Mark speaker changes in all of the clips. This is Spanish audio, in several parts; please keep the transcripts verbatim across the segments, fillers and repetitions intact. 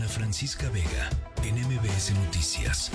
Speaker 1: Ana Francisca Vega, en M B S Noticias.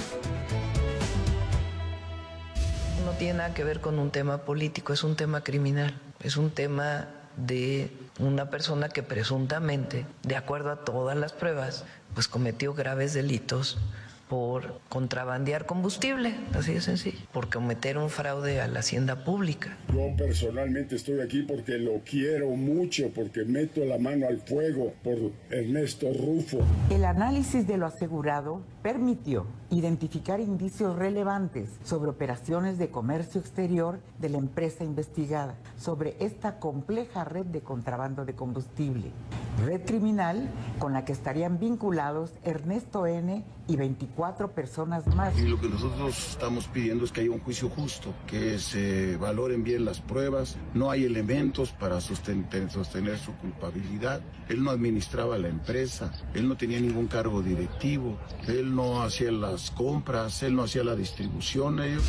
Speaker 2: No tiene nada que ver con un tema político, es un tema criminal, es un tema de una persona que presuntamente, de acuerdo a todas las pruebas, pues cometió graves delitos por contrabandear combustible, así de sencillo, por cometer un fraude a la hacienda pública.
Speaker 3: Yo personalmente estoy aquí porque lo quiero mucho, porque meto la mano al fuego por Ernesto Rufo.
Speaker 4: El análisis de lo asegurado permitió identificar indicios relevantes sobre operaciones de comercio exterior de la empresa investigada, sobre esta compleja red de contrabando de combustible, red criminal con la que estarían vinculados Ernesto N. y veinticuatro personas más.
Speaker 5: Y lo que nosotros estamos pidiendo es que haya un juicio justo, que se valoren bien las pruebas. No hay elementos para sostener, sostener su culpabilidad. Él no administraba la empresa, él no tenía ningún cargo directivo, él no hacía las compras, él no hacía la distribución. Ellos...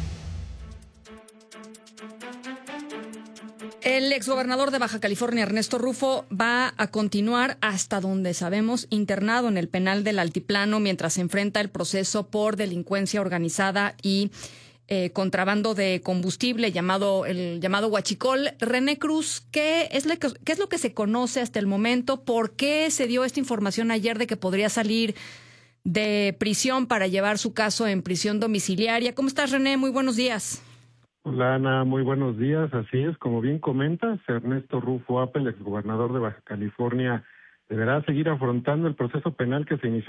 Speaker 6: El exgobernador de Baja California, Ernesto Rufo, va a continuar, hasta donde sabemos, internado en el penal del Altiplano mientras se enfrenta el proceso por delincuencia organizada y eh, contrabando de combustible llamado el llamado huachicol. René Cruz, ¿qué es, lo que, ¿qué es lo que se conoce hasta el momento? ¿Por qué se dio esta información ayer de que podría salir de prisión para llevar su caso en prisión domiciliaria? ¿Cómo estás, René? Muy buenos días.
Speaker 7: Hola, Ana, muy buenos días. Así es, como bien comentas, Ernesto Rufo Apel, exgobernador de Baja California, deberá seguir afrontando el proceso penal que se inició